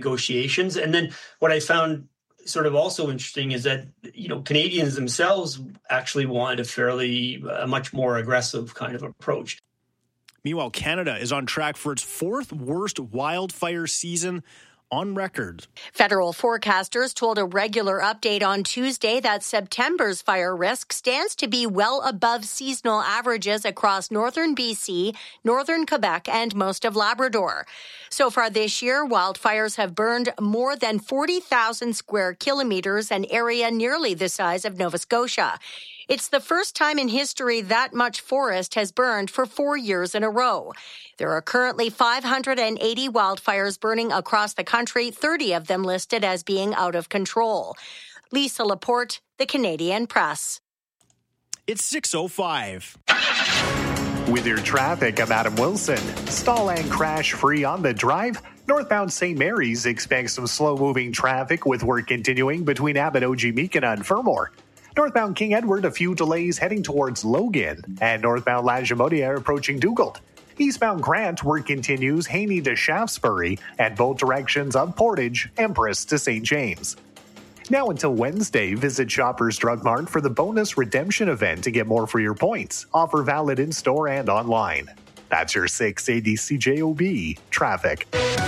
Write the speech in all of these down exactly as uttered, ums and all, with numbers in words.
negotiations. And then what I found sort of also interesting is that, you know, Canadians themselves actually want a fairly, a much more aggressive kind of approach. Meanwhile, Canada is on track for its fourth worst wildfire season on record. Federal forecasters told a regular update on Tuesday that September's fire risk stands to be well above seasonal averages across northern B C, northern Quebec, and most of Labrador. So far this year, wildfires have burned more than forty thousand square kilometers, an area nearly the size of Nova Scotia. It's the first time in history that much forest has burned for four years in a row. There are currently five hundred eighty wildfires burning across the country, thirty of them listed as being out of control. Lisa Laporte, The Canadian Press. It's six oh five. With your traffic, I'm Adam Wilson. Stall and crash-free on the drive. Northbound Saint Mary's expects some slow-moving traffic with work continuing between Abbotsford and Fermor. Northbound King Edward, a few delays heading towards Logan, and northbound Lagimodiere approaching Dugald. Eastbound Grant, work continues Haney to Shaftesbury, and both directions of Portage, Empress to Saint James. Now until Wednesday, visit Shoppers Drug Mart for the bonus redemption event to get more for your points. Offer valid in-store and online. That's your six eighty C J O B traffic.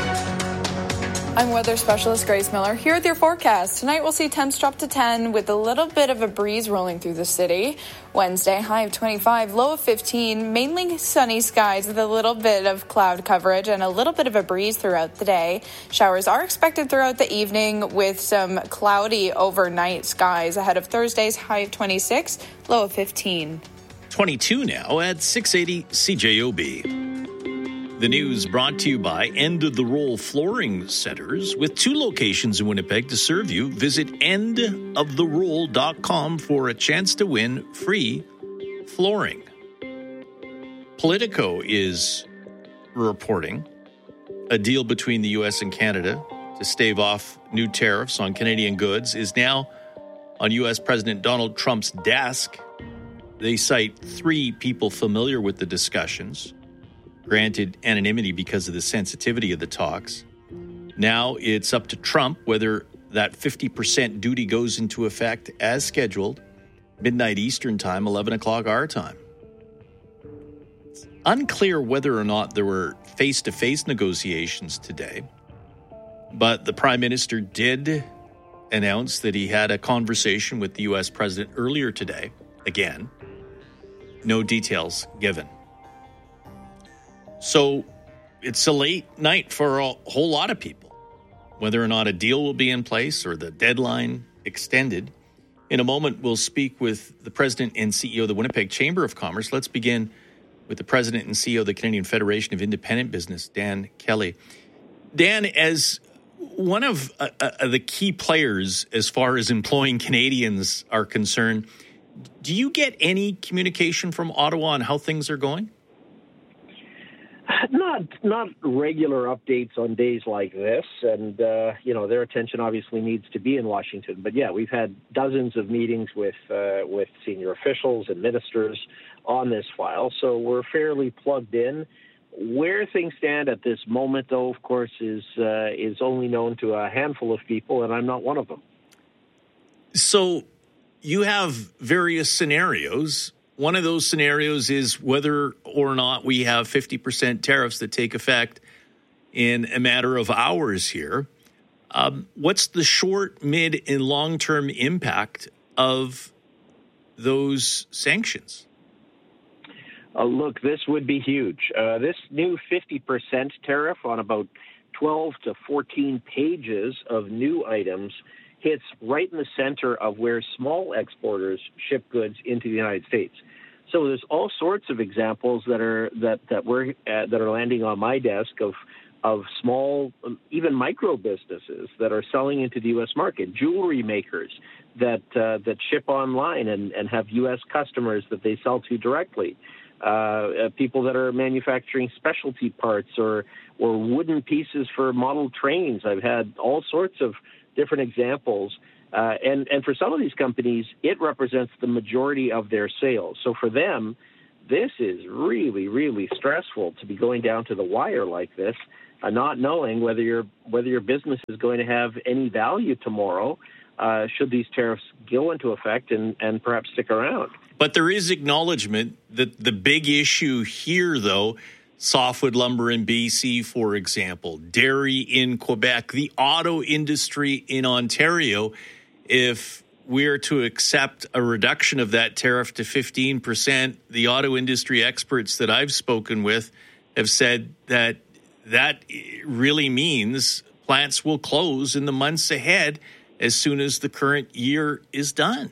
I'm weather specialist Grace Miller here with your forecast. Tonight we'll see temps drop to ten with a little bit of a breeze rolling through the city. Wednesday, high of twenty-five, low of fifteen, mainly sunny skies with a little bit of cloud coverage and a little bit of a breeze throughout the day. Showers are expected throughout the evening with some cloudy overnight skies ahead of Thursday's high of twenty-six, low of fifteen. twenty-two now at six eighty C J O B. The news brought to you by End of the Roll Flooring Centers with two locations in Winnipeg to serve you. Visit end of the roll dot com for a chance to win free flooring. Politico is reporting a deal between the U S and Canada to stave off new tariffs on Canadian goods is now on U S President Donald Trump's desk. They cite three people familiar with the discussions, granted anonymity because of the sensitivity of the talks. Now it's up to Trump whether that fifty percent duty goes into effect as scheduled, midnight Eastern time, eleven o'clock our time. It's unclear whether or not there were face-to-face negotiations today, but the Prime Minister did announce that he had a conversation with the U S President earlier today. Again, no details given. So it's a late night for a whole lot of people, whether or not a deal will be in place or the deadline extended. In a moment, we'll speak with the president and C E O of the Winnipeg Chamber of Commerce. Let's begin with the president and C E O of the Canadian Federation of Independent Business, Dan Kelly. Dan, as one of uh, uh, the key players as far as employing Canadians are concerned, do you get any communication from Ottawa on how things are going? Not not regular updates on days like this, and uh, you know their attention obviously needs to be in Washington. But yeah, we've had dozens of meetings with uh, with senior officials and ministers on this file, so we're fairly plugged in. Where things stand at this moment, though, of course, is uh, is only known to a handful of people, and I'm not one of them. So you have various scenarios. One of those scenarios is whether or not we have fifty percent tariffs that take effect in a matter of hours here. Um, what's the short, mid, and long-term impact of those sanctions? Uh, look, this would be huge. Uh, this new fifty percent tariff on about twelve to fourteen pages of new items hits right in the center of where small exporters ship goods into the United States. So there's all sorts of examples that are that that we're uh, that are landing on my desk of of small, even micro businesses that are selling into the U S market, jewelry makers that uh, that ship online and, and have U S customers that they sell to directly. Uh, uh, people that are manufacturing specialty parts or or wooden pieces for model trains. I've had all sorts of different examples. Uh, and, and for some of these companies, it represents the majority of their sales. So for them, this is really, really stressful to be going down to the wire like this. uh, not knowing whether your whether your business is going to have any value tomorrow, uh, should these tariffs go into effect and, and perhaps stick around. But there is acknowledgement that the big issue here, though, softwood lumber in B C, for example, dairy in Quebec, the auto industry in Ontario, if we're to accept a reduction of that tariff to fifteen percent, the auto industry experts that I've spoken with have said that that really means plants will close in the months ahead as soon as the current year is done.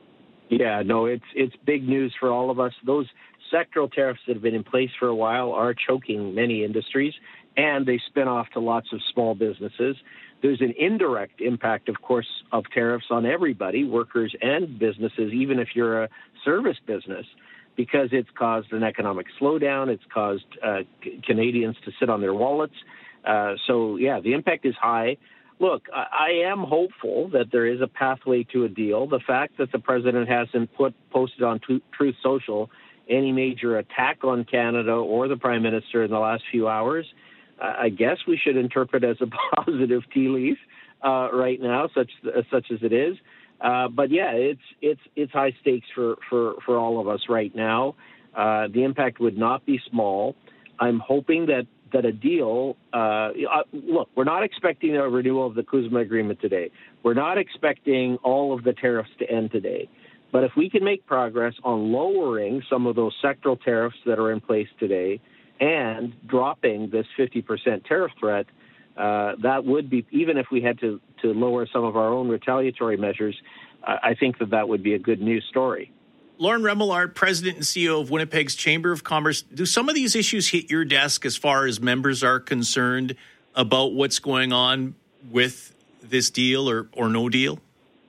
Yeah, no, it's it's big news for all of us. Those sectoral tariffs that have been in place for a while are choking many industries, and they spin off to lots of small businesses. There's an indirect impact, of course, of tariffs on everybody, workers and businesses, even if you're a service business, because it's caused an economic slowdown. It's caused uh, c- Canadians to sit on their wallets. Uh, so, yeah, the impact is high. Look, I, I am hopeful that there is a pathway to a deal. The fact that the president hasn't put posted on t- Truth Social any major attack on Canada or the prime minister in the last few hours, I guess we should interpret as a positive tea leaf uh, right now, such uh, such as it is. Uh, but yeah, it's it's it's high stakes for, for, for all of us right now. Uh, the impact would not be small. I'm hoping that that a deal. Uh, look, we're not expecting a renewal of the CUSMA agreement today. We're not expecting all of the tariffs to end today. But if we can make progress on lowering some of those sectoral tariffs that are in place today, and dropping this fifty percent tariff threat, uh, that would be, even if we had to, to lower some of our own retaliatory measures, uh, I think that that would be a good news story. Lauren Remillard, President and C E O of Winnipeg's Chamber of Commerce. Do some of these issues hit your desk as far as members are concerned about what's going on with this deal or, or no deal?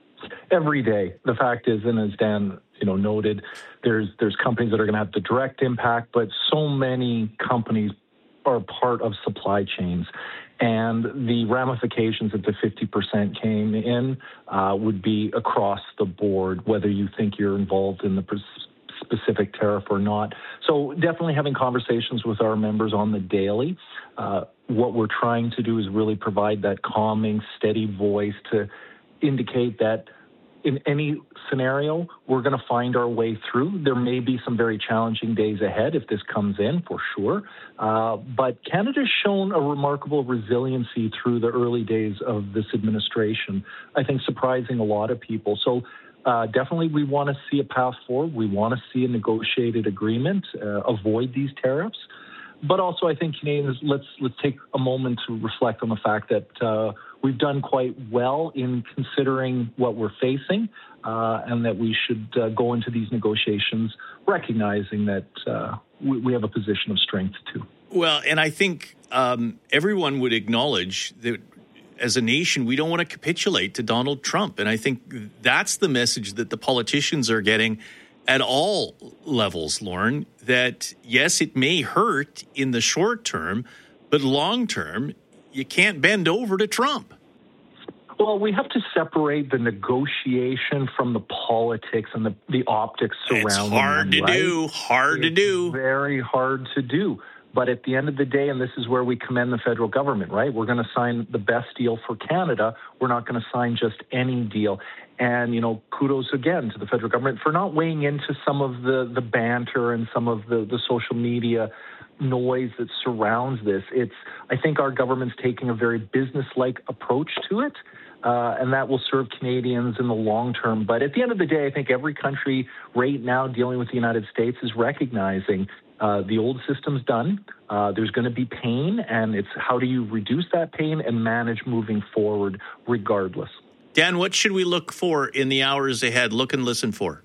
Every day. The fact is, and as Dan you know, noted, there's there's companies that are going to have the direct impact, but so many companies are part of supply chains. And the ramifications that the fifty percent came in uh, would be across the board, whether you think you're involved in the specific tariff or not. So definitely having conversations with our members on the daily. Uh, what we're trying to do is really provide that calming, steady voice to indicate that in any scenario, we're going to find our way through. There may be some very challenging days ahead if this comes in, for sure. Uh, but Canada's shown a remarkable resiliency through the early days of this administration, I think surprising a lot of people. So uh, definitely we want to see a path forward. We want to see a negotiated agreement, uh, avoid these tariffs. But also I think Canadians, let's, let's take a moment to reflect on the fact that uh, we've done quite well in considering what we're facing, uh, and that we should uh, go into these negotiations recognizing that uh, we, we have a position of strength too. Well, and I think um, everyone would acknowledge that as a nation, we don't want to capitulate to Donald Trump. And I think that's the message that the politicians are getting at all levels, Lauren, that yes, it may hurt in the short term, but long term, you can't bend over to Trump. Well, we have to separate the negotiation from the politics and the, the optics surrounding It's hard them, to right? do, hard it's to do. Very hard to do. But at the end of the day, and this is where we commend the federal government, right? We're going to sign the best deal for Canada. We're not going to sign just any deal. And, you know, kudos again to the federal government for not weighing into some of the, the banter and some of the, the social media noise that surrounds this. It's, I think our government's taking a very business-like approach to it, uh, and that will serve Canadians in the long term. But at the end of the day, I think every country right now dealing with the United States is recognizing uh, the old system's done. Uh, there's going to be pain, and it's how do you reduce that pain and manage moving forward regardless. Dan, what should we look for in the hours ahead? Look and listen for.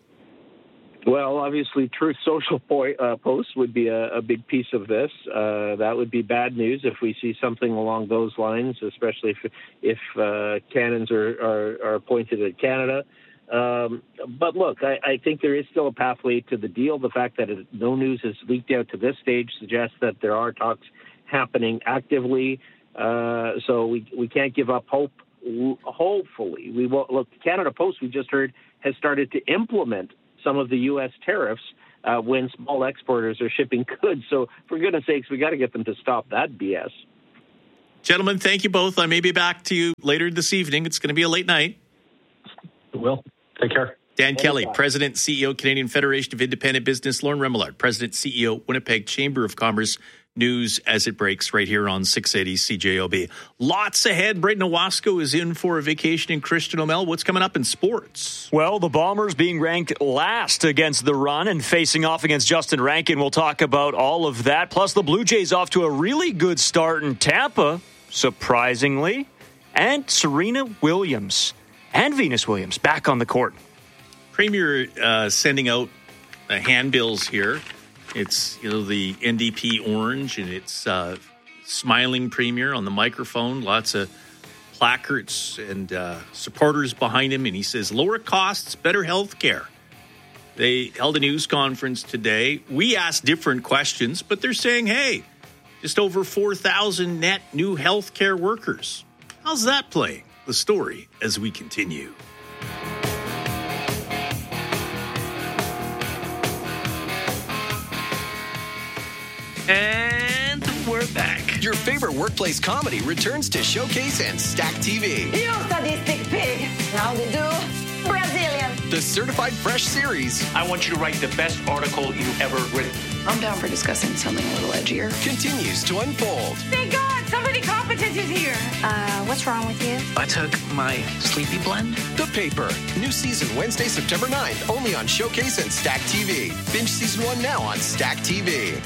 Well, obviously, Truth Social po- uh, posts would be a, a big piece of this. Uh, that would be bad news if we see something along those lines, especially if if uh, cannons are, are, are pointed at Canada. Um, but look, I, I think there is still a pathway to the deal. The fact that it, no news has leaked out to this stage suggests that there are talks happening actively. Uh, so we we can't give up hope. Hopefully, we will. Look, Canada Post, we just heard, has started to implement some of the U S tariffs uh, when small exporters are shipping goods. So, for goodness sakes, we got to get them to stop that B S. Gentlemen, thank you both. I may be back to you later this evening. It's going to be a late night. Will, take care. Dan Kelly, President, C E O, Canadian Federation of Independent Business. Lauren Remillard, President, C E O, Winnipeg Chamber of Commerce. News as it breaks right here on six eighty C J O B. Lots ahead. Braden Owasco is in for a vacation in Christian O'Mell. What's coming up in sports? Well, the Bombers being ranked last against the run and facing off against Justin Rankin. We'll talk about all of that. Plus, the Blue Jays off to a really good start in Tampa, surprisingly. And Serena Williams and Venus Williams back on the court. Premier uh, sending out uh, handbills here. It's, you know, the N D P orange, and it's uh, smiling Premier on the microphone. Lots of placards and uh, supporters behind him. And he says, lower costs, better health care. They held a news conference today. We asked different questions, but they're saying, hey, just over four thousand net new health care workers. How's that playing? The story as we continue. And we're back. Your favorite workplace comedy returns to Showcase and Stack T V. You sadistic pig. How they do? Brazilian. The Certified Fresh series. I want you to write the best article you've ever written. I'm down for discussing something a little edgier. Continues to unfold. Thank God, somebody competent is here. Uh, what's wrong with you? I took my sleepy blend. The Paper. New season Wednesday, September ninth. Only on Showcase and Stack T V. Binge season one now on Stack T V.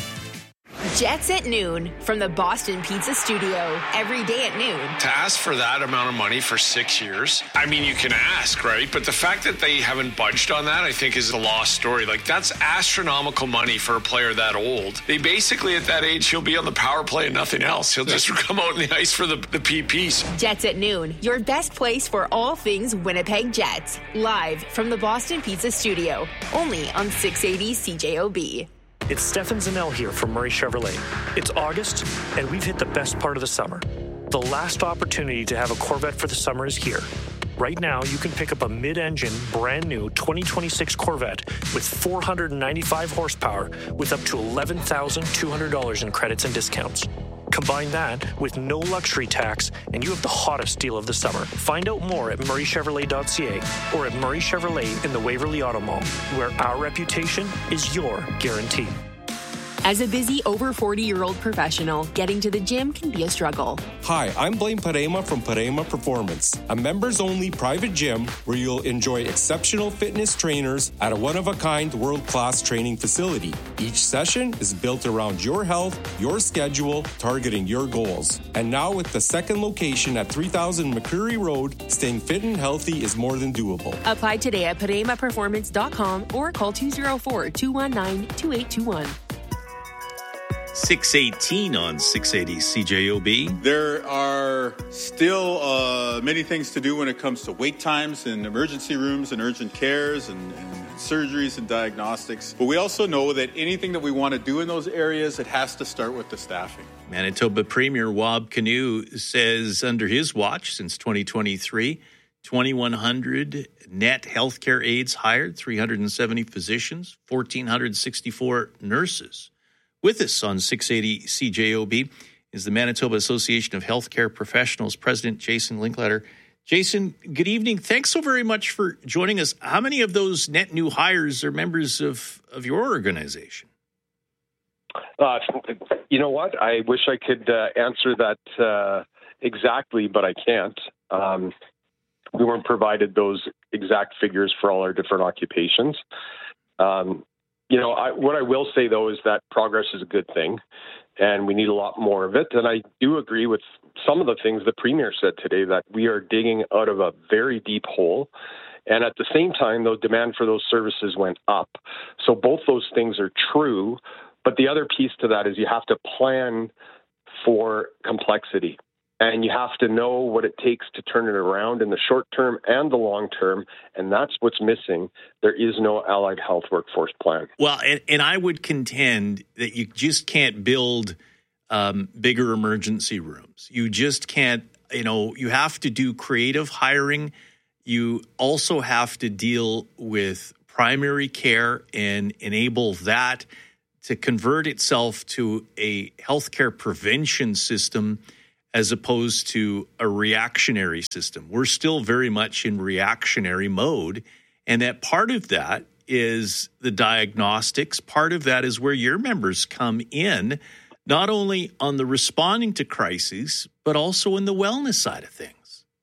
Jets at noon from the Boston Pizza Studio. Every day at noon. To ask for that amount of money for six years, I mean, you can ask, right? But the fact that they haven't budged on that, I think, is a lost story. Like, that's astronomical money for a player that old. They basically, at that age, he'll be on the power play and nothing else. He'll just come out in the ice for the, the P Ps. Jets at noon, your best place for all things Winnipeg Jets. Live from the Boston Pizza Studio. Only on six eighty C J O B. It's Stefan Zanel here from Murray Chevrolet. It's August, and we've hit the best part of the summer. The last opportunity to have a Corvette for the summer is here. Right now, you can pick up a mid-engine, brand-new twenty twenty-six Corvette with four hundred ninety-five horsepower with up to eleven thousand two hundred dollars in credits and discounts. Combine that with no luxury tax, and you have the hottest deal of the summer. Find out more at murray chevrolet dot c a or at Murray Chevrolet in the Waverly Auto Mall, where our reputation is your guarantee. As a busy over forty-year-old professional, getting to the gym can be a struggle. Hi, I'm Blaine Parema from Parema Performance, a members-only private gym where you'll enjoy exceptional fitness trainers at a one-of-a-kind world-class training facility. Each session is built around your health, your schedule, targeting your goals. And now with the second location at three thousand McCreary Road, staying fit and healthy is more than doable. Apply today at parema performance dot com or call two oh four, two one nine, two eight two one. six eighteen on six eighty C J O B. There are still uh, many things to do when it comes to wait times in emergency rooms and urgent cares and, and surgeries and diagnostics. But we also know that anything that we want to do in those areas, it has to start with the staffing. Manitoba Premier Wab Kinew says under his watch since twenty twenty-three, twenty-one hundred net healthcare aides hired, three hundred seventy physicians, one thousand four hundred sixty-four nurses. With us on six eighty C J O B is the Manitoba Association of Healthcare Professionals President Jason Linkletter. Jason, good evening. Thanks so very much for joining us. How many of those net new hires are members of, of your organization? Uh, you know what? I wish I could uh, answer that uh, exactly, but I can't. Um, we weren't provided those exact figures for all our different occupations. Um, You know, I, what I will say, though, is that progress is a good thing, and we need a lot more of it. And I do agree with some of the things the Premier said today, that we are digging out of a very deep hole. And at the same time, though, demand for those services went up. So both those things are true. But the other piece to that is you have to plan for complexity. And you have to know what it takes to turn it around in the short term and the long term. And that's what's missing. There is no allied health workforce plan. Well, and, and I would contend that you just can't build um, bigger emergency rooms. You just can't, you know, you have to do creative hiring. You also have to deal with primary care and enable that to convert itself to a healthcare prevention system as opposed to a reactionary system. We're still very much in reactionary mode, and that part of that is the diagnostics. Part of that is where your members come in, not only on the responding to crises, but also in the wellness side of things.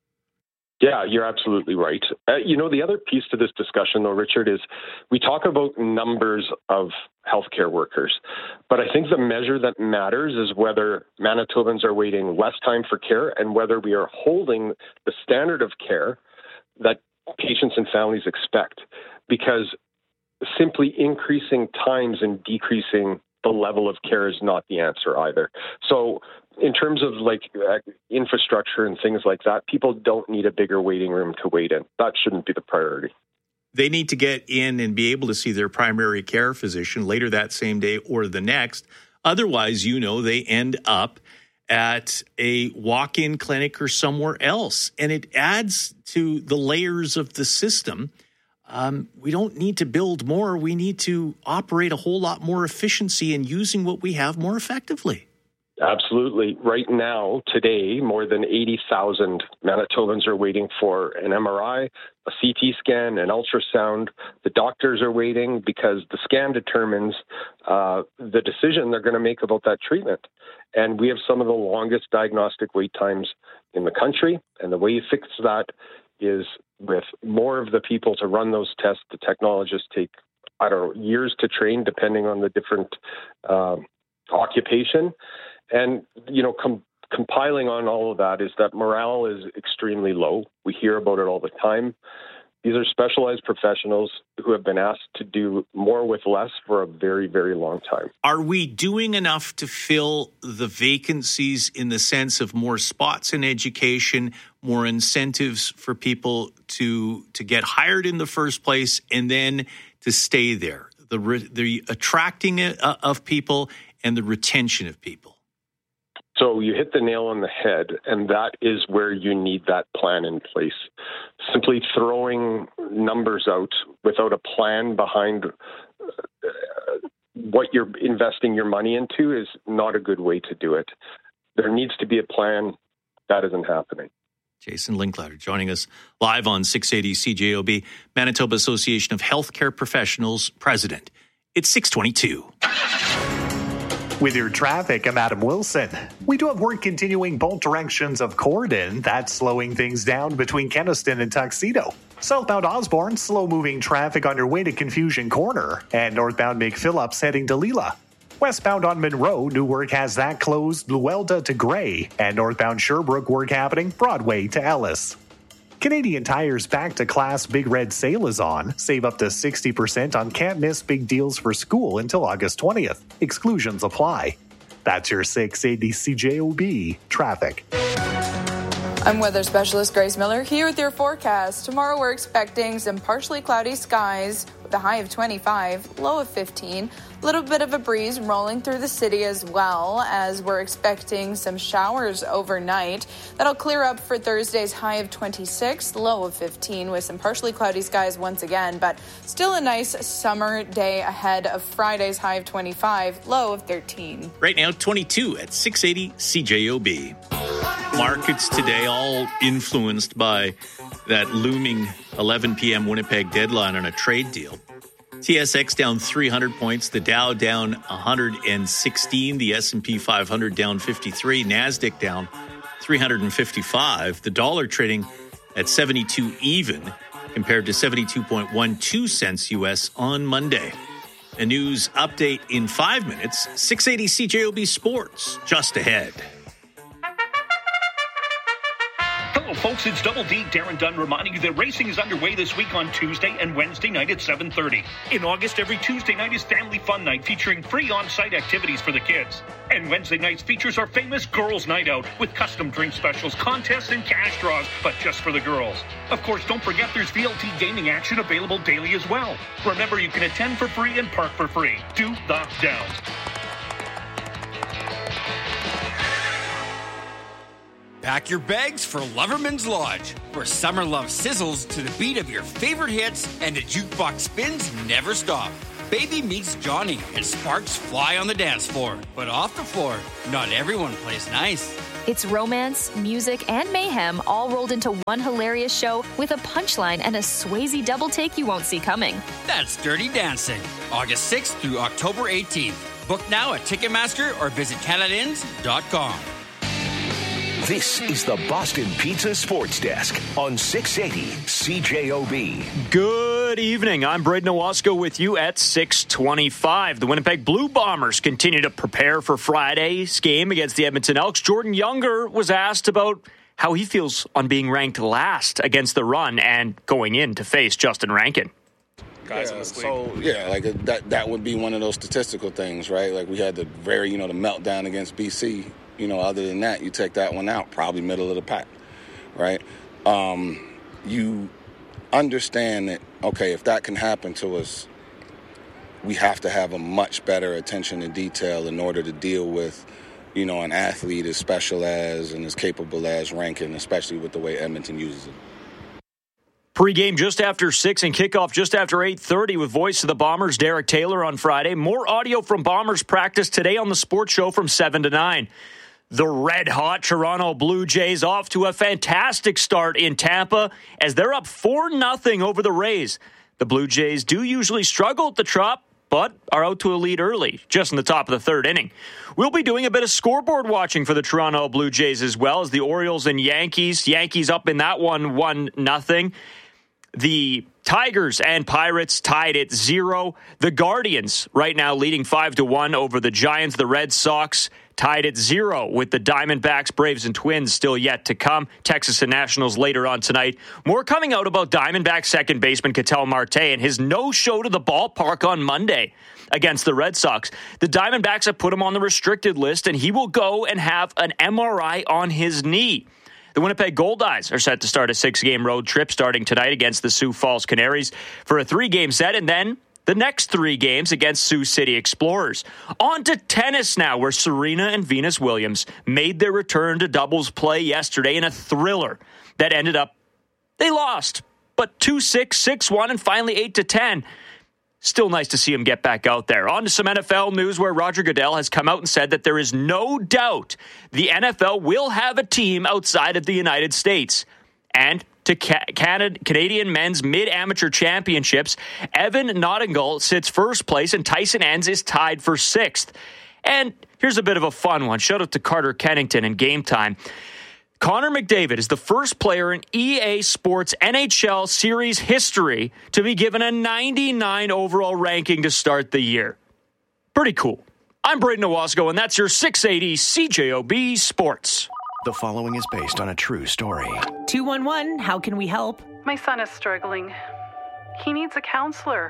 Yeah, you're absolutely right. Uh, you know, the other piece to this discussion, though, Richard, is we talk about numbers of healthcare workers, but I think the measure that matters is whether Manitobans are waiting less time for care and whether we are holding the standard of care that patients and families expect, because simply increasing times and decreasing the level of care is not the answer either. So in terms of like uh, infrastructure and things like that, people don't need a bigger waiting room to wait in. That shouldn't be the priority. They need to get in and be able to see their primary care physician later that same day or the next. Otherwise, you know, they end up at a walk-in clinic or somewhere else. And it adds to the layers of the system. Um, we don't need to build more. We need to operate a whole lot more efficiency and using what we have more effectively. Absolutely. Right now, today, more than eighty thousand Manitobans are waiting for an M R I, a C T scan, an ultrasound. The doctors are waiting because the scan determines uh, the decision they're going to make about that treatment. And we have some of the longest diagnostic wait times in the country. And the way you fix that is with more of the people to run those tests. The technologists take, I don't know, years to train, depending on the different uh, occupation. And, you know, com- compiling on all of that is that morale is extremely low. We hear about it all the time. These are specialized professionals who have been asked to do more with less for a very, very long time. Are we doing enough to fill the vacancies in the sense of more spots in education, more incentives for people to to get hired in the first place and then to stay there? The, re- the attracting of people and the retention of people. So you hit the nail on the head, and that is where you need that plan in place. Simply throwing numbers out without a plan behind what you're investing your money into is not a good way to do it. There needs to be a plan. That isn't happening. Jason Linklater joining us live on six eighty C J O B, Manitoba Association of Healthcare Professionals President. It's six twenty-two. With your traffic, I'm Adam Wilson. We do have work continuing both directions of Corden. That's slowing things down between Keniston and Tuxedo. Southbound Osborne, slow-moving traffic on your way to Confusion Corner. And northbound McPhillips heading to Leela. Westbound on Monroe, new work has that closed Luelda to Gray. And northbound Sherbrooke, work happening Broadway to Ellis. Canadian Tire's Back to Class Big Red Sale is on. Save up to sixty percent on can't miss big deals for school until August twentieth. Exclusions apply. That's your six eighty C J O B traffic. I'm weather specialist Grace Miller here with your forecast. Tomorrow we're expecting some partially cloudy skies with a high of twenty-five, low of fifteen. A little bit of a breeze rolling through the city as well, as we're expecting some showers overnight. That'll clear up for Thursday's high of twenty-six, low of fifteen, with some partially cloudy skies once again, but still a nice summer day ahead of Friday's high of twenty-five, low of thirteen. Right now, twenty-two at six eighty C J O B. Markets today all influenced by that looming eleven p.m. Winnipeg deadline on a trade deal. T S X down three hundred points, the Dow down one hundred sixteen, the S and P five hundred down fifty-three, NASDAQ down three hundred fifty-five, the dollar trading at seventy-two even compared to seventy-two point one two cents U S on Monday. A news update in five minutes, six eighty C J O B Sports, just ahead. Hello, folks. It's Double D, Darren Dunn, reminding you that racing is underway this week on Tuesday and Wednesday night at seven thirty. In August, every Tuesday night is Family Fun Night, featuring free on-site activities for the kids. And Wednesday nights features our famous Girls' Night Out with custom drink specials, contests, and cash draws, but just for the girls. Of course, don't forget there's V L T gaming action available daily as well. Remember, you can attend for free and park for free. Do the Downs. Pack your bags for Loverman's Lodge, where summer love sizzles to the beat of your favorite hits and the jukebox spins never stop. Baby meets Johnny and sparks fly on the dance floor. But off the floor, not everyone plays nice. It's romance, music, and mayhem all rolled into one hilarious show with a punchline and a Swayze double take you won't see coming. That's Dirty Dancing, August sixth through October eighteenth. Book now at Ticketmaster or visit Canada Inns dot com. This is the Boston Pizza Sports Desk on six eighty C J O B. Good evening. I'm Braden Owasco with you at six twenty-five. The Winnipeg Blue Bombers continue to prepare for Friday's game against the Edmonton Elks. Jordan Younger was asked about how he feels on being ranked last against the run and going in to face Justin Rankin. Guys yeah, so yeah, like that that would be one of those statistical things, right? Like we had the very, you know, the meltdown against B C. You know, other than that, you take that one out, probably middle of the pack, right? Um, you understand that, okay, if that can happen to us, we have to have a much better attention to detail in order to deal with, you know, an athlete as special as and as capable as Rankin, especially with the way Edmonton uses it. Pre-game just after six and kickoff just after eight thirty with voice of the Bombers, Derek Taylor on Friday. More audio from Bombers practice today on the Sports Show from seven to nine. The red-hot Toronto Blue Jays off to a fantastic start in Tampa as they're up four nothing over the Rays. The Blue Jays do usually struggle at the Trop, but are out to a lead early, just in the top of the third inning. We'll be doing a bit of scoreboard watching for the Toronto Blue Jays as well as the Orioles and Yankees. Yankees up in that one, one nothing. The Tigers and Pirates tied at zero. The Guardians right now leading five to one over the Giants. The Red Sox tied at zero with the Diamondbacks, Braves, and Twins still yet to come. Texas and Nationals later on tonight. More coming out about Diamondback second baseman Ketel Marte and his no-show to the ballpark on Monday against the Red Sox. The Diamondbacks have put him on the restricted list, and he will go and have an M R I on his knee. The Winnipeg Goldeyes are set to start a six-game road trip starting tonight against the Sioux Falls Canaries for a three-game set, and then the next three games against Sioux City Explorers. On to tennis now, where Serena and Venus Williams made their return to doubles play yesterday in a thriller that ended up, they lost, but two six, six one, and finally eight to ten. Still nice to see him get back out there. On to some N F L news where Roger Goodell has come out and said that there is no doubt the N F L will have a team outside of the United States. And to Canada, Canadian men's mid-amateur championships, Evan Nottingham sits first place and Tyson Enns is tied for sixth. And here's a bit of a fun one. Shout out to Carter Kennington and Game Time. Connor McDavid is the first player in E A Sports N H L series history to be given a ninety-nine overall ranking to start the year. Pretty cool. I'm Braden Owasco, and that's your six eighty C J O B Sports. The following is based on a true story. two one one, how can we help? My son is struggling. He needs a counselor,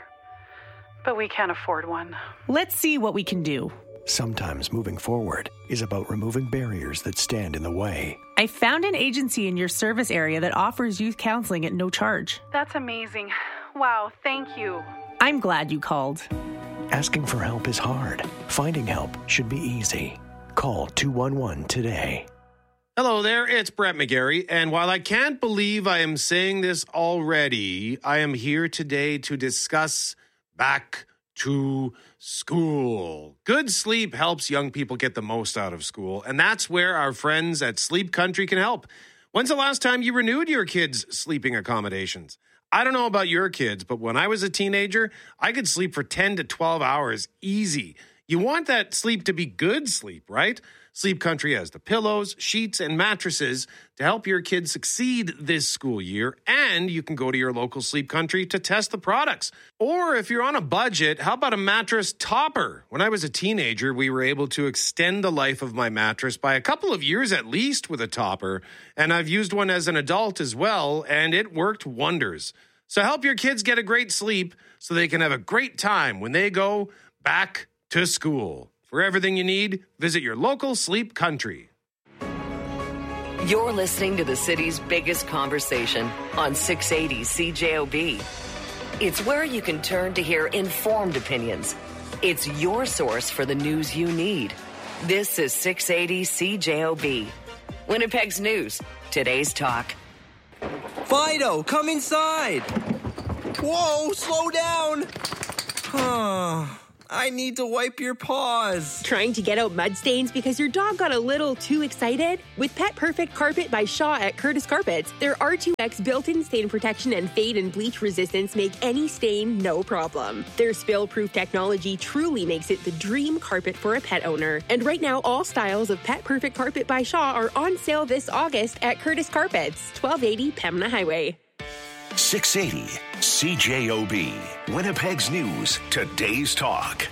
but we can't afford one. Let's see what we can do. Sometimes moving forward is about removing barriers that stand in the way. I found an agency in your service area that offers youth counseling at no charge. That's amazing. Wow, thank you. I'm glad you called. Asking for help is hard. Finding help should be easy. Call two one one today. Hello there, it's Brett McGarry, and while I can't believe I am saying this already, I am here today to discuss back to school. Good sleep helps young people get the most out of school, and that's where our friends at Sleep Country can help. When's the last time you renewed your kids' sleeping accommodations? I don't know about your kids, but when I was a teenager, I could sleep for ten to twelve hours easy. You want that sleep to be good sleep, right? Sleep Country has the pillows, sheets, and mattresses to help your kids succeed this school year, and you can go to your local Sleep Country to test the products. Or if you're on a budget, how about a mattress topper? When I was a teenager, we were able to extend the life of my mattress by a couple of years at least with a topper, and I've used one as an adult as well, and it worked wonders. So help your kids get a great sleep so they can have a great time when they go back to school. For everything you need, visit your local Sleep Country. You're listening to the city's biggest conversation on six eighty C J O B. It's where you can turn to hear informed opinions. It's your source for the news you need. This is six eighty C J O B. Winnipeg's news, today's talk. Fido, come inside. Whoa, slow down. I need to wipe your paws. Trying to get out mud stains because your dog got a little too excited? With Pet Perfect Carpet by Shaw at Curtis Carpets, their R two X built-in stain protection and fade and bleach resistance make any stain no problem. Their spill-proof technology truly makes it the dream carpet for a pet owner. And right now, all styles of Pet Perfect Carpet by Shaw are on sale this August at Curtis Carpets, twelve eighty Pembina Highway. six eighty C J O B, Winnipeg's News, Today's Talk.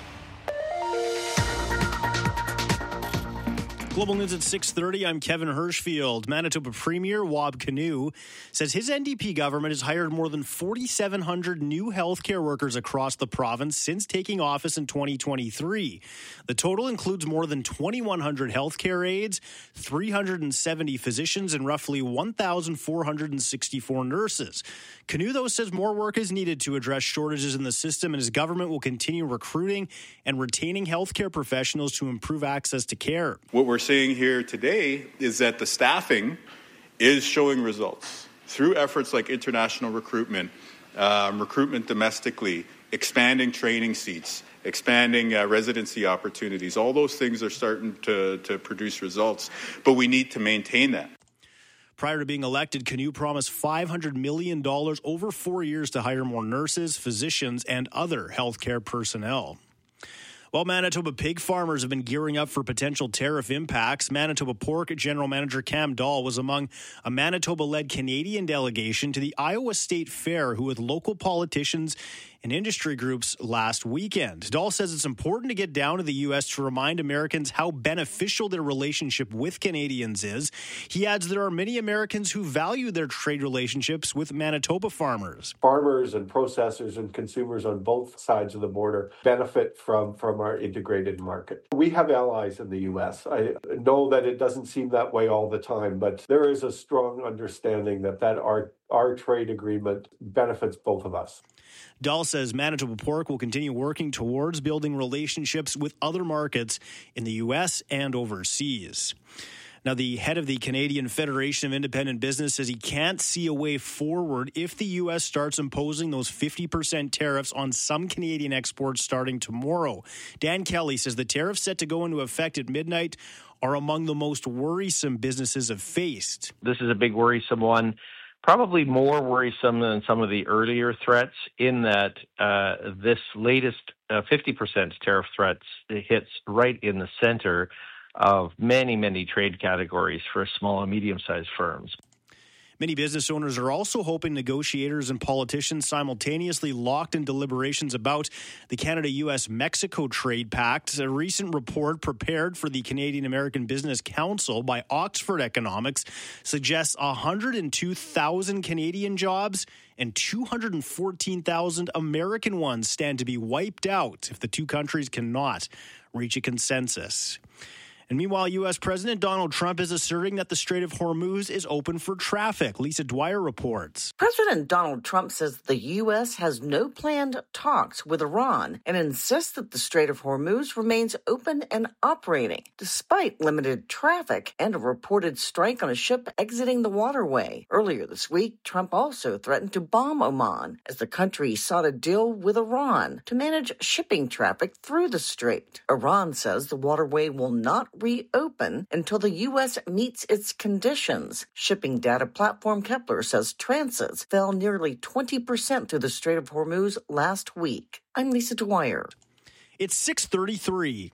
Global News at six thirty. I'm Kevin Hirschfield. Manitoba Premier Wab Kinew says his N D P government has hired more than forty-seven hundred new healthcare workers across the province since taking office in twenty twenty-three. The total includes more than twenty-one hundred healthcare aides, three hundred seventy physicians, and roughly one thousand four hundred sixty-four nurses. Kinew, though, says more work is needed to address shortages in the system, and his government will continue recruiting and retaining healthcare professionals to improve access to care. What we're seeing here today is that the staffing is showing results through efforts like international recruitment, um, recruitment domestically, expanding training seats, expanding uh, residency opportunities. All those things are starting to, to produce results, but we need to maintain that. Prior to being elected, Kinew promised five hundred million dollars over four years to hire more nurses, physicians, and other healthcare personnel. While Manitoba pig farmers have been gearing up for potential tariff impacts, Manitoba Pork General Manager Cam Dahl was among a Manitoba-led Canadian delegation to the Iowa State Fair, who with local politicians and industry groups last weekend. Dahl says it's important to get down to the U S to remind Americans how beneficial their relationship with Canadians is. He adds there are many Americans who value their trade relationships with Manitoba farmers. Farmers and processors and consumers on both sides of the border benefit from, from our integrated market. We have allies in the U S. I know that it doesn't seem that way all the time, but there is a strong understanding that, that our, our trade agreement benefits both of us. Dahl says Manitoba Pork will continue working towards building relationships with other markets in the U S and overseas. Now, the head of the Canadian Federation of Independent Business says he can't see a way forward if the U S starts imposing those fifty percent tariffs on some Canadian exports starting tomorrow. Dan Kelly says the tariffs set to go into effect at midnight are among the most worrisome businesses have faced. This is a big worrisome one. Probably more worrisome than some of the earlier threats in that uh, this latest uh, fifty percent tariff threats hits right in the center of many, many trade categories for small and medium-sized firms. Many business owners are also hoping negotiators and politicians simultaneously locked in deliberations about the Canada-U S Mexico Trade Pact. A recent report prepared for the Canadian-American Business Council by Oxford Economics suggests one hundred two thousand Canadian jobs and two hundred fourteen thousand American ones stand to be wiped out if the two countries cannot reach a consensus. And meanwhile, U S. President Donald Trump is asserting that the Strait of Hormuz is open for traffic. Lisa Dwyer reports. President Donald Trump says the U S has no planned talks with Iran and insists that the Strait of Hormuz remains open and operating, despite limited traffic and a reported strike on a ship exiting the waterway. Earlier this week, Trump also threatened to bomb Oman as the country sought a deal with Iran to manage shipping traffic through the strait. Iran says the waterway will not reopen until the U S meets its conditions. Shipping data platform Kepler says transits fell nearly twenty percent through the Strait of Hormuz last week. I'm Lisa Dwyer. It's six thirty-three.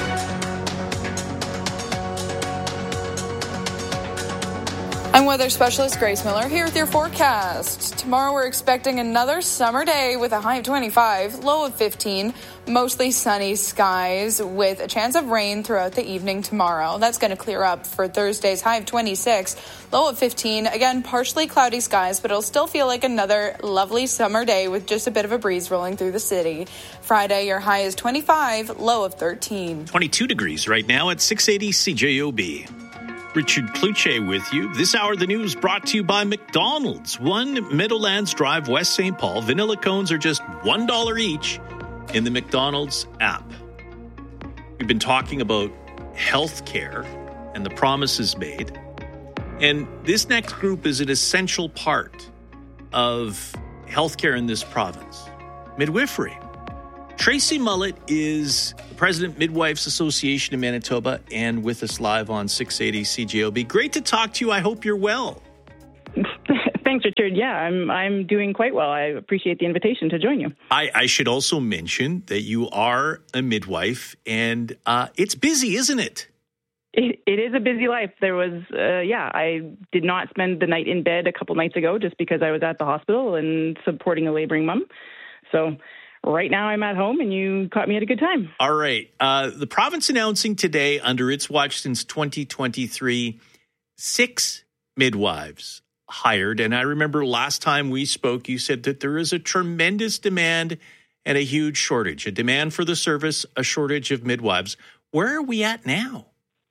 I'm weather specialist Grace Miller here with your forecast. Tomorrow we're expecting another summer day with a high of twenty-five, low of fifteen, mostly sunny skies with a chance of rain throughout the evening tomorrow. That's going to clear up for Thursday's high of twenty-six, low of fifteen. Again, partially cloudy skies, but it'll still feel like another lovely summer day with just a bit of a breeze rolling through the city. Friday, your high is twenty-five, low of thirteen. twenty-two degrees right now at six eighty C J O B. Richard Cloutier with you. This hour, the news brought to you by McDonald's. One Meadowlands Drive, West Saint Paul. Vanilla cones are just one dollar each in the McDonald's app. We've been talking about health care and the promises made. And this next group is an essential part of healthcare in this province. Midwifery. Tracy Mullet is the President Midwives Association in Manitoba and with us live on six eighty C J O B. Great to talk to you. I hope you're well. Thanks, Richard. Yeah, I'm I'm doing quite well. I appreciate the invitation to join you. I, I should also mention that you are a midwife, and uh, it's busy, isn't it? It, it is a busy life. There was, uh, yeah, I did not spend the night in bed a couple nights ago just because I was at the hospital and supporting a laboring mom. So right now I'm at home, and you caught me at a good time. All right. Uh, the province announcing today, under its watch since twenty twenty-three, six midwives hired. And I remember last time we spoke, you said that there is a tremendous demand and a huge shortage, a demand for the service, a shortage of midwives. Where are we at now?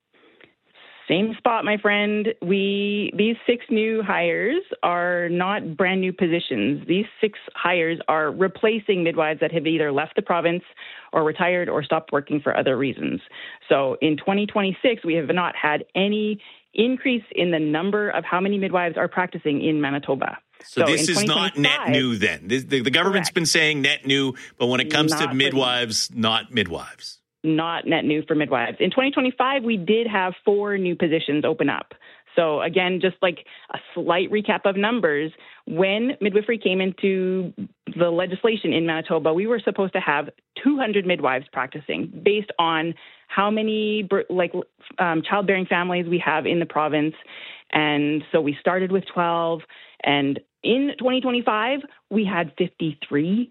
Same spot, my friend. We these six new hires are not brand new positions. These six hires are replacing midwives that have either left the province or retired or stopped working for other reasons. So in twenty twenty-six, we have not had any increase in the number of how many midwives are practicing in Manitoba. So, so this is not net new then. This, the, the government's correct. Been saying net new, but when it comes not to midwives, for, not midwives. Not net new for midwives. In twenty twenty-five, we did have four new positions open up. So again, just like a slight recap of numbers, when midwifery came into the legislation in Manitoba, we were supposed to have two hundred midwives practicing based on how many like um, childbearing families we have in the province. And so we started with twelve. And in twenty twenty-five, we had fifty-three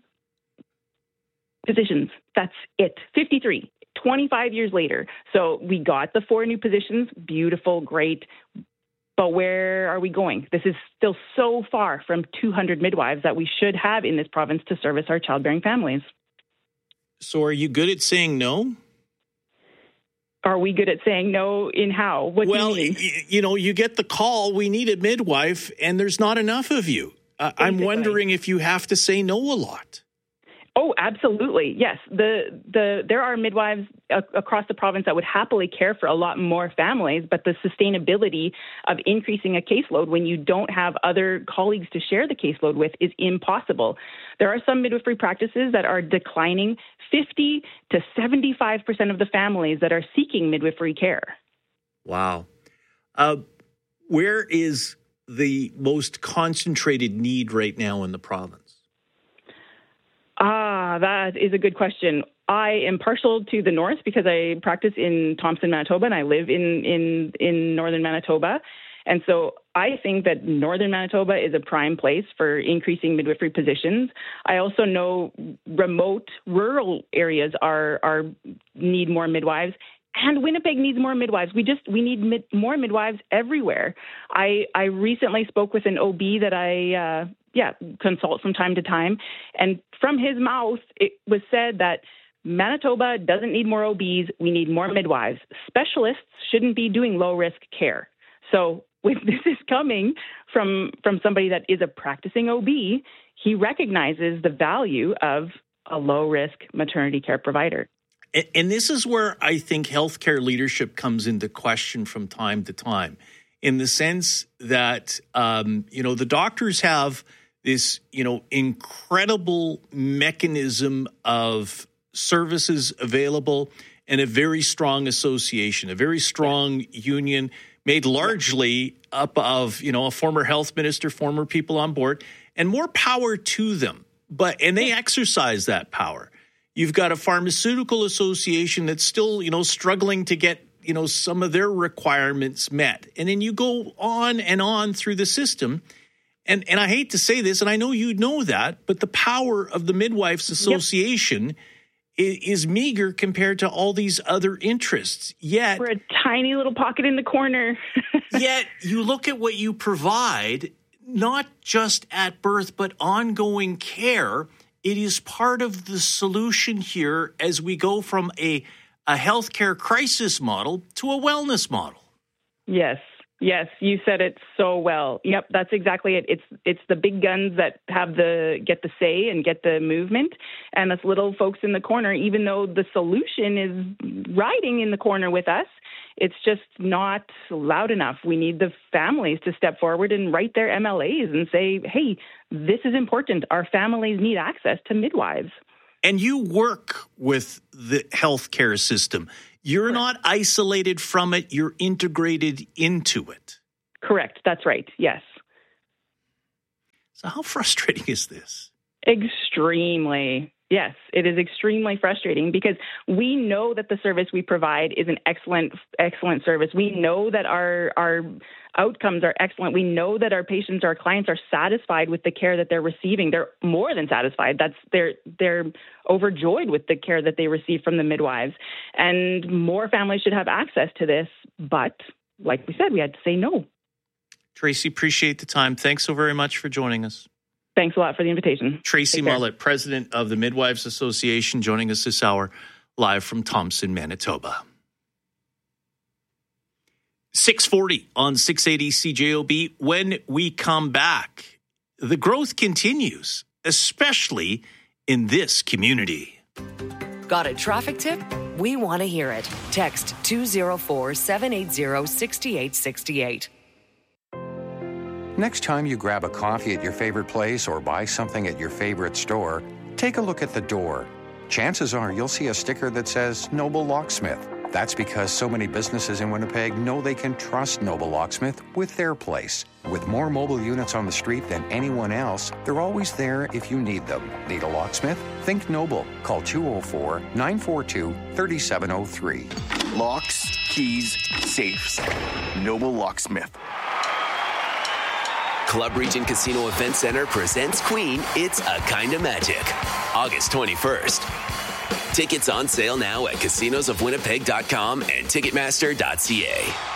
positions. That's it, fifty-three. twenty-five years later. So we got the four new positions. Beautiful, great. But where are we going? This is still so far from two hundred midwives that we should have in this province to service our childbearing families. So are you good at saying no? Are we good at saying no in how? What well, do you mean? Y- you know, you get the call, we need a midwife, and there's not enough of you. Uh, I'm wondering if you have to say no a lot. Oh, absolutely. Yes. The the there are midwives a- across the province that would happily care for a lot more families, but the sustainability of increasing a caseload when you don't have other colleagues to share the caseload with is impossible. There are some midwifery practices that are declining. fifty to seventy-five percent of the families that are seeking midwifery care. Wow. Uh, where is the most concentrated need right now in the province? Ah, that is a good question. I am partial to the north because I practice in Thompson, Manitoba, and I live in, in, in northern Manitoba. And so I think that northern Manitoba is a prime place for increasing midwifery positions. I also know remote rural areas are, are need more midwives. And Winnipeg needs more midwives. We just we need mid, more midwives everywhere. I I recently spoke with an O B that I uh, yeah consult from time to time, and from his mouth it was said that Manitoba doesn't need more O Bs. We need more midwives. Specialists shouldn't be doing low risk care. So if this is coming from from somebody that is a practicing O B, he recognizes the value of a low risk maternity care provider. And this is where I think healthcare leadership comes into question from time to time, in the sense that, um, you know, the doctors have this, you know, incredible mechanism of services available and a very strong association, a very strong union made largely up of, you know, a former health minister, former people on board, and more power to them. But and they exercise that power. You've got a pharmaceutical association that's still, you know, struggling to get, you know, some of their requirements met. And then you go on and on through the system. And and I hate to say this, and I know you know that, but the power of the Midwives Association yep. is, is meager compared to all these other interests. Yet we're a tiny little pocket in the corner. Yet you look at what you provide, not just at birth, but ongoing care. It is part of the solution here as we go from a, a healthcare crisis model to a wellness model. Yes. Yes, you said it so well. Yep, that's exactly it. It's it's the big guns that have the get the say and get the movement, and us little folks in the corner, even though the solution is riding in the corner with us, it's just not loud enough. We need the families to step forward and write their M L As and say, hey, this is important. Our families need access to midwives. and you work with the healthcare system. You're Correct. Not isolated from it. You're integrated into it. Correct. That's right. Yes. So how frustrating is this? Extremely. Yes, it is extremely frustrating because we know that the service we provide is an excellent, excellent service. We know that our our outcomes are excellent. We know that our patients, our clients are satisfied with the care that they're receiving. They're more than satisfied. That's they're they're overjoyed with the care that they receive from the midwives. And more families should have access to this. But like we said, we had to say no. Tracy, appreciate the time. Thanks so very much for joining us. Thanks a lot for the invitation. Tracy Mullet, president of the Midwives Association, joining us this hour live from Thompson, Manitoba. six forty on six eighty C J O B. When we come back, the growth continues, especially in this community. Got a traffic tip? We want to hear it. Text two oh four, seven eight zero, six eight six eight. Next time you grab a coffee at your favorite place or buy something at your favorite store, take a look at the door. Chances are you'll see a sticker that says Noble Locksmith. That's because so many businesses in Winnipeg know they can trust Noble Locksmith with their place. With more mobile units on the street than anyone else, they're always there if you need them. Need a locksmith? Think Noble. Call two oh four, nine four two, three seven oh three. Locks, keys, safes. Noble Locksmith. Club Region Casino Event Center presents Queen, It's a Kind of Magic, August twenty-first. Tickets on sale now at casinos of winnipeg dot com and ticketmaster dot c a.